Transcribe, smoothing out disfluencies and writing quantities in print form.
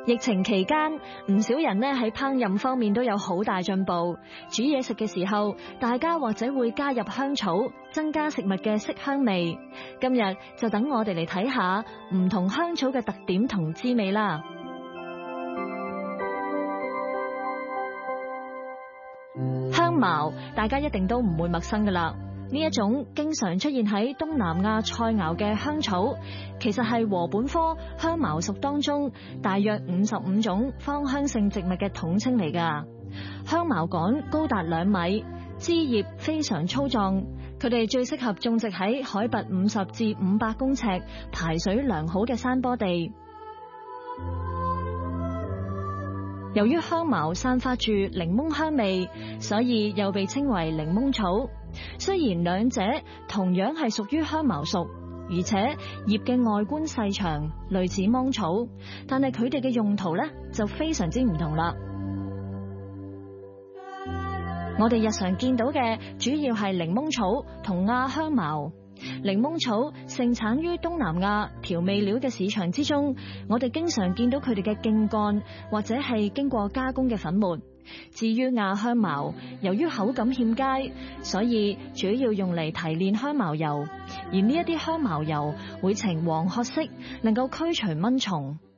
疫情期間，唔少人喺烹飪方面都有好大進步。煮嘢食嘅時候，大家或者會加入香草，增加食物嘅色香味。今日就等我哋嚟睇下唔同香草嘅特點同滋味啦。香茅，大家一定都唔會陌生㗎喇。呢一種經常出現喺東南亞菜肴嘅香草，其實係禾本科香茅屬當中大約55種芳香性植物嘅統稱嚟㗎。香茅杆高達2米，枝葉非常粗壯，佢哋最適合種植喺海拔50至500公尺、排水良好嘅山坡地。由於香茅散發住檸檬香味，所以又被稱為檸檬草。雖然兩者同樣係屬於香茅屬，而且葉嘅外觀細長，類似芒草，但係佢哋嘅用途就非常之唔同啦。我哋日常見到嘅主要係檸檬草同亞香茅。檸檬草盛產於東南亞調味料嘅市場之中，我哋經常見到佢哋嘅莖幹或者係經過加工嘅粉末。至於亞香茅，由於口感欠佳，所以主要用嚟提煉香茅油，而呢一啲香茅油會呈黃褐色，能夠驅除蚊蟲。